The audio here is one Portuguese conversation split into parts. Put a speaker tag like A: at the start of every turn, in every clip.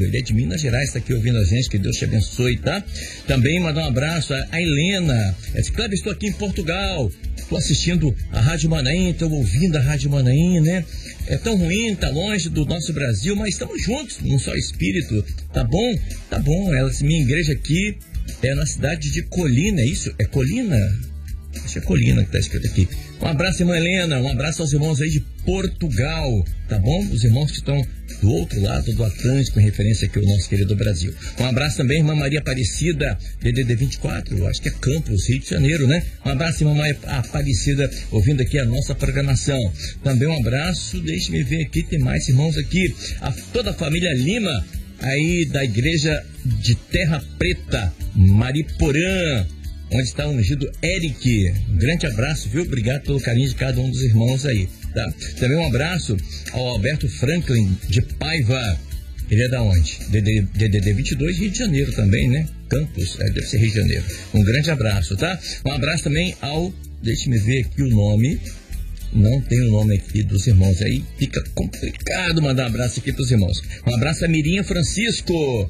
A: querido. Ele é de Minas Gerais, está aqui ouvindo a gente. Que Deus te abençoe, tá? Também mandar um abraço a Helena. Cleber, estou aqui em Portugal. Estou assistindo a Rádio Manaim, estou ouvindo a Rádio Manaim, né? É tão ruim, tá longe do nosso Brasil, mas estamos juntos, num só espírito. Tá bom? Tá bom. Minha igreja aqui é na cidade de Colina, é isso? É Colina? Acho que é Colina que está escrito aqui. Um abraço, irmã Helena, um abraço aos irmãos aí de Portugal, tá bom? Os irmãos que estão do outro lado do Atlântico, em referência aqui ao nosso querido Brasil. Um abraço também, irmã Maria Aparecida, DDD 24, eu acho que é Campos, Rio de Janeiro, né? Um abraço, irmã Maria Aparecida, ouvindo aqui a nossa programação. Também um abraço, deixe-me ver aqui, tem mais irmãos aqui. A toda a família Lima, aí da igreja de Terra Preta, Mariporã, onde está o ungido Eric. Um grande abraço, viu? Obrigado pelo carinho de cada um dos irmãos aí, tá? Também um abraço ao Alberto Franklin de Paiva. Ele é da onde? DDD 22, Rio de Janeiro também, né? Campos, deve ser Rio de Janeiro. Um grande abraço, tá? Um abraço também ao... Deixa-me ver aqui o nome. Não tem o nome aqui dos irmãos. Aí fica complicado mandar um abraço aqui para os irmãos. Um abraço a Mirinha Francisco.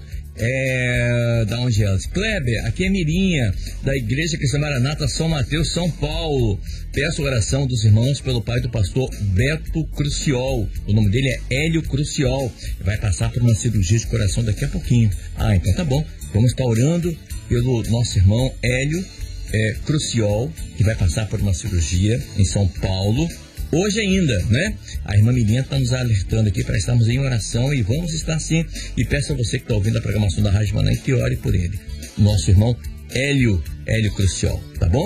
A: Da onde é? Kleber, aqui é Mirinha, da Igreja Cristã Maranata São Mateus, São Paulo. Peço oração dos irmãos pelo pai do pastor Beto Cruciol. O nome dele é Hélio Cruciol. Vai passar por uma cirurgia de coração daqui a pouquinho. Então tá bom. Vamos estar orando pelo nosso irmão Hélio Cruciol, que vai passar por uma cirurgia em São Paulo. Hoje ainda, né? A irmã Mirinha está nos alertando aqui para estarmos em oração, e vamos estar sim. E peço a você que está ouvindo a programação da Rádio Manaim que ore por ele. Nosso irmão Hélio Cruciol, tá bom?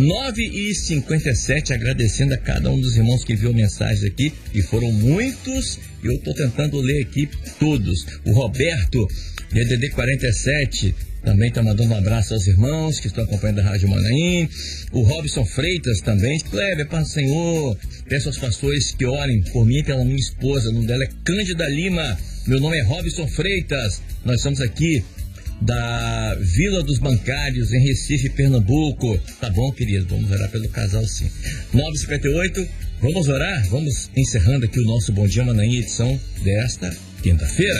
A: 9h57, agradecendo a cada um dos irmãos que enviou mensagens aqui, e foram muitos, e eu estou tentando ler aqui todos. O Roberto, DDD 47, também está mandando um abraço aos irmãos que estão acompanhando a Rádio Manaim. O Robson Freitas também. Kleber, Paz do Senhor. Peço aos pastores que orem por mim e pela minha esposa. O nome dela é Cândida Lima. Meu nome é Robson Freitas. Nós estamos aqui da Vila dos Bancários, em Recife, Pernambuco. Tá bom, querido? Vamos orar pelo casal, sim. 9h58. Vamos orar? Vamos encerrando aqui o nosso Bom Dia Manaim, edição desta quinta-feira.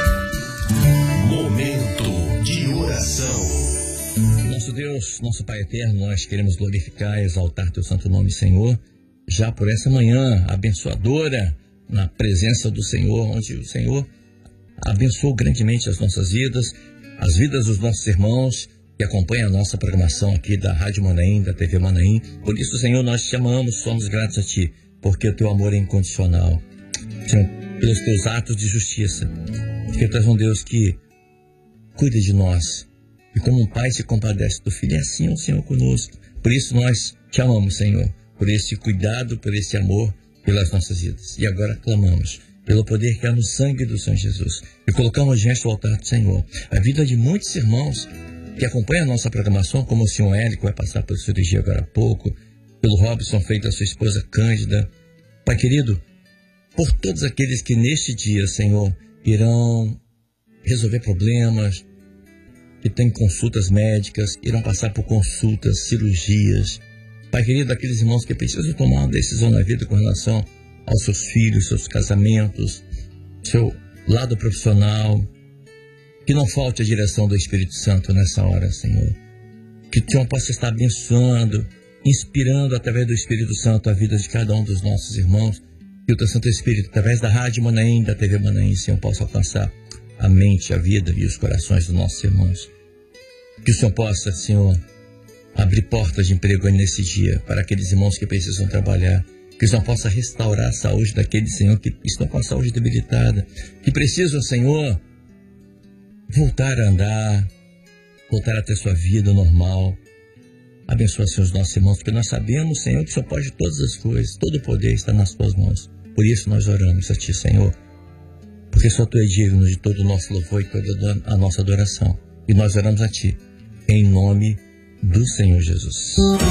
B: Momento de oração.
A: Nosso Deus, nosso Pai eterno, nós queremos glorificar e exaltar teu santo nome, Senhor, já por essa manhã abençoadora, na presença do Senhor, onde o Senhor abençoou grandemente as nossas vidas, as vidas dos nossos irmãos que acompanham a nossa programação aqui da Rádio Manaim, da TV Manaim. Por isso, Senhor, nós te amamos, somos gratos a Ti, porque o Teu amor é incondicional. Senhor, pelos Teus atos de justiça, porque Tu és um Deus que cuida de nós, e como um pai se compadece do filho, é assim o Senhor conosco. Por isso nós te amamos, Senhor, por esse cuidado, por esse amor pelas nossas vidas. E agora clamamos pelo poder que há no sangue do Senhor Jesus, e colocamos diante do altar do Senhor a vida de muitos irmãos que acompanham a nossa programação, como o senhor Hélio, que vai passar pela cirurgia agora há pouco, pelo Robson, feito a sua esposa Cândida. Pai querido, por todos aqueles que neste dia, Senhor, irão resolver problemas, que têm consultas médicas, irão passar por consultas, cirurgias. Pai querido, aqueles irmãos que precisam tomar uma decisão na vida com relação aos seus filhos, seus casamentos, seu lado profissional, que não falte a direção do Espírito Santo nessa hora, Senhor. Que o Senhor possa estar abençoando, inspirando através do Espírito Santo a vida de cada um dos nossos irmãos. Que o Teu Santo Espírito, através da Rádio Manaim, da TV Manaim, Senhor, possa alcançar a mente, a vida e os corações dos nossos irmãos. Que o Senhor possa, Senhor, abrir portas de emprego nesse dia para aqueles irmãos que precisam trabalhar. Que o Senhor possa restaurar a saúde daqueles, Senhor, que estão com a saúde debilitada, que precisam, Senhor, voltar a andar, voltar a ter sua vida normal. Abençoa, Senhor, os nossos irmãos, porque nós sabemos, Senhor, que o Senhor pode todas as coisas, todo o poder está nas Tuas mãos. Por isso nós oramos a Ti, Senhor, porque só Tu és digno de todo o nosso louvor e toda a nossa adoração. E nós oramos a Ti, em nome do Senhor Jesus.